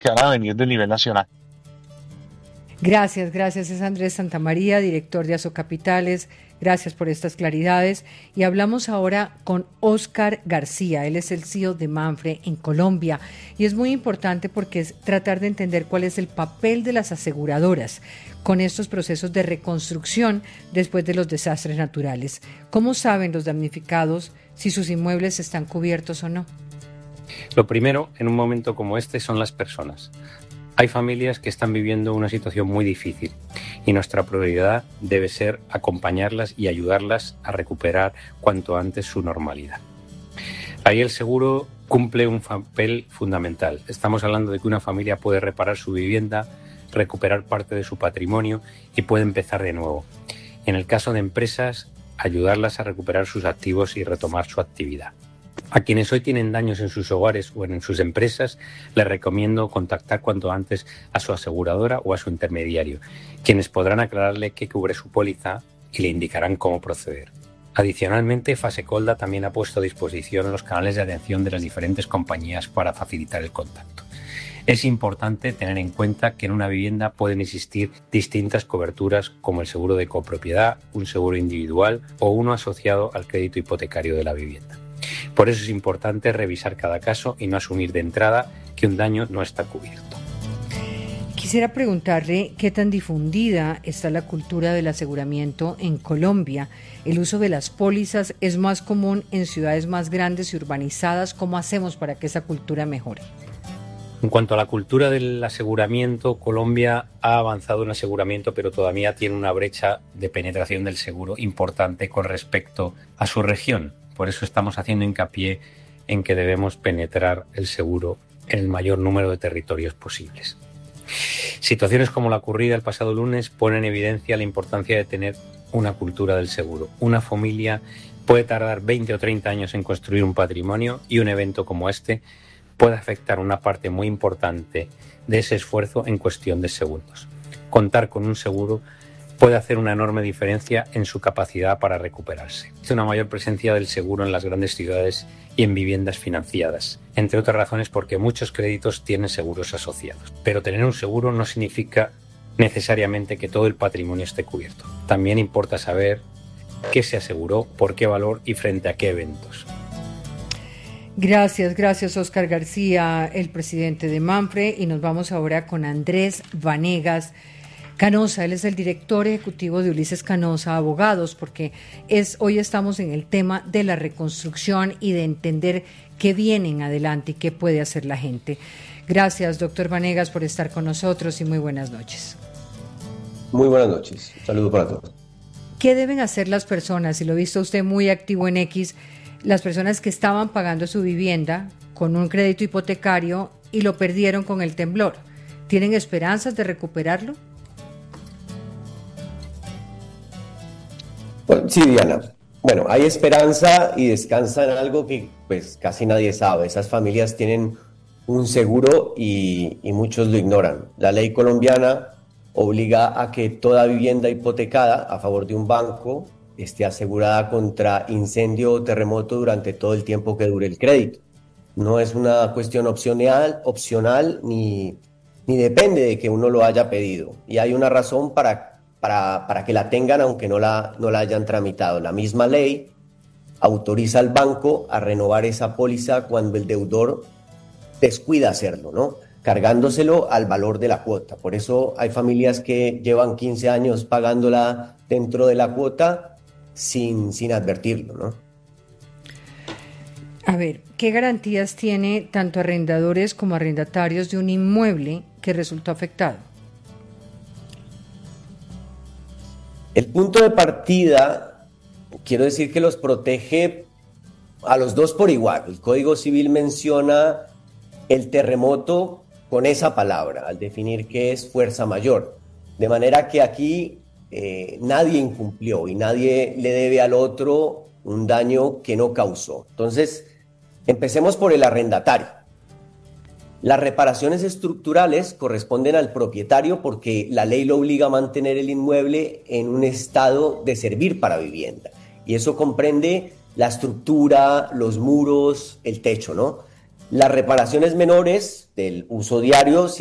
que van a venir del nivel nacional. Gracias, gracias. Es Andrés Santamaría, director de Asocapitales. Gracias por estas claridades. Y hablamos ahora con Óscar García. Él es el CEO de Mapfre en Colombia. Y es muy importante porque es tratar de entender cuál es el papel de las aseguradoras con estos procesos de reconstrucción después de los desastres naturales. ¿Cómo saben los damnificados si sus inmuebles están cubiertos o no? Lo primero, en un momento como este, son las personas. Hay familias que están viviendo una situación muy difícil y nuestra prioridad debe ser acompañarlas y ayudarlas a recuperar cuanto antes su normalidad. Ahí el seguro cumple un papel fundamental. Estamos hablando de que una familia puede reparar su vivienda, recuperar parte de su patrimonio y puede empezar de nuevo. En el caso de empresas, ayudarlas a recuperar sus activos y retomar su actividad. A quienes hoy tienen daños en sus hogares o en sus empresas, les recomiendo contactar cuanto antes a su aseguradora o a su intermediario, quienes podrán aclararle qué cubre su póliza y le indicarán cómo proceder. Adicionalmente, Fasecolda también ha puesto a disposición los canales de atención de las diferentes compañías para facilitar el contacto. Es importante tener en cuenta que en una vivienda pueden existir distintas coberturas como el seguro de copropiedad, un seguro individual o uno asociado al crédito hipotecario de la vivienda. Por eso es importante revisar cada caso y no asumir de entrada que un daño no está cubierto. Quisiera preguntarle qué tan difundida está la cultura del aseguramiento en Colombia. El uso de las pólizas es más común en ciudades más grandes y urbanizadas. ¿Cómo hacemos para que esa cultura mejore? En cuanto a la cultura del aseguramiento, Colombia ha avanzado en aseguramiento, pero todavía tiene una brecha de penetración del seguro importante con respecto a su región. Por eso estamos haciendo hincapié en que debemos penetrar el seguro en el mayor número de territorios posibles. Situaciones como la ocurrida el pasado lunes ponen en evidencia la importancia de tener una cultura del seguro. Una familia puede tardar 20 o 30 años en construir un patrimonio y un evento como este puede afectar una parte muy importante de ese esfuerzo en cuestión de segundos. Contar con un seguro puede hacer una enorme diferencia en su capacidad para recuperarse. Existe una mayor presencia del seguro en las grandes ciudades y en viviendas financiadas, entre otras razones porque muchos créditos tienen seguros asociados. Pero tener un seguro no significa necesariamente que todo el patrimonio esté cubierto. También importa saber qué se aseguró, por qué valor y frente a qué eventos. Gracias Óscar García, el presidente de Mapfre, y nos vamos ahora con Andrés Vanegas Canosa. Él es el director ejecutivo de Ulises Canosa Abogados, porque hoy estamos en el tema de la reconstrucción y de entender qué viene en adelante y qué puede hacer la gente. Gracias, doctor Vanegas, por estar con nosotros y muy buenas noches. Muy buenas noches. Un saludo para todos. ¿Qué deben hacer las personas? Y lo he visto usted muy activo en X, las personas que estaban pagando su vivienda con un crédito hipotecario y lo perdieron con el temblor. ¿Tienen esperanzas de recuperarlo? Sí, Diana. Bueno, hay esperanza y descansa en algo que pues casi nadie sabe. Esas familias tienen un seguro y muchos lo ignoran. La ley colombiana obliga a que toda vivienda hipotecada a favor de un banco esté asegurada contra incendio o terremoto durante todo el tiempo que dure el crédito. No es una cuestión opcional ni depende de que uno lo haya pedido. Y hay una razón para que la tengan aunque no la hayan tramitado. La misma ley autoriza al banco a renovar esa póliza cuando el deudor descuida hacerlo, ¿no? Cargándoselo al valor de la cuota. Por eso hay familias que llevan 15 años pagándola dentro de la cuota sin advertirlo, ¿no? A ver, ¿qué garantías tiene tanto arrendadores como arrendatarios de un inmueble que resultó afectado? El punto de partida, quiero decir que los protege a los dos por igual. El Código Civil menciona el terremoto con esa palabra, al definir qué es fuerza mayor. De manera que aquí nadie incumplió y nadie le debe al otro un daño que no causó. Entonces, empecemos por el arrendatario. Las reparaciones estructurales corresponden al propietario porque la ley lo obliga a mantener el inmueble en un estado de servir para vivienda. Y eso comprende la estructura, los muros, el techo, ¿no? Las reparaciones menores del uso diario,